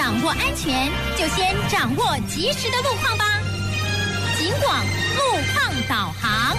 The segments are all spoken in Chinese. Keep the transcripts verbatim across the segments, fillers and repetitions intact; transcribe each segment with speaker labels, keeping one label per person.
Speaker 1: 掌握安全，就先掌握及时的路况吧。警广路况导航。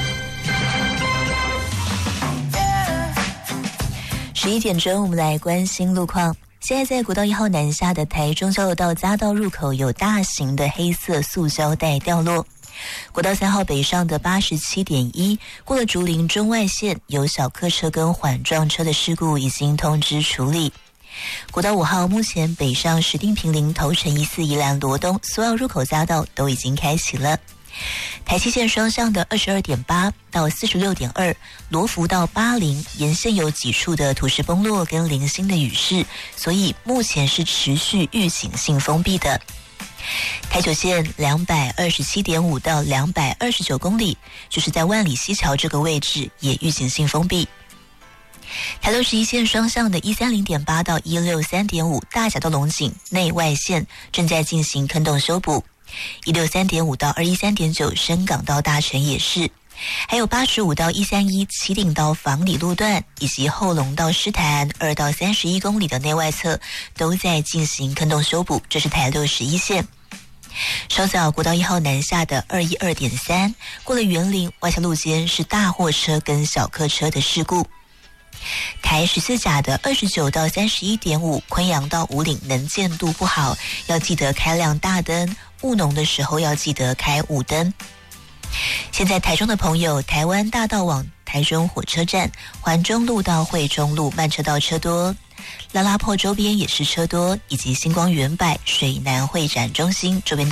Speaker 2: 十一点钟，我们来关心路况。现在在国道一号南下的台中交流道匝道入口有大型的黑色塑胶袋掉落。国道三号北上的 八十七点一 过了竹林中外线，有小客车跟缓撞车的事故已经通知处理。国道五号目前北上石碇坪林头城一四宜兰罗东所有入口匝道都已经开启了。台七线双向的 二十二点八 到 四十六点二 罗浮到巴陵沿线有几处的土石崩落跟零星的雨势，所以目前是持续预警性封闭的。台九线 两百二十七点五 到两百二十九公里，就是在万里溪桥这个位置也预警性封闭。台六十一线双向的 一三零点八 到 一六三点五 大甲到龙井内外线正在进行坑洞修补，一六三点五 到二一三点九 深港到大城也是，还有八十五到一三一旗顶到房里路段以及后龙到狮潭二到三十一公里的内外侧都在进行坑洞修补，这是台六十一线。稍早国道一号南下的 二一二点三 过了园林外侧路肩是大货车跟小客车的事故。台十四甲的二十九到三十一点五 昆阳到武岭能见度不好，要记得开亮大灯，务农的时候要记得开雾灯。现在台中的朋友，台湾大道往台中火车站、环中路到惠中路慢车道车多，拉拉破周边也是车多，以及星光园百、水南会展中心周边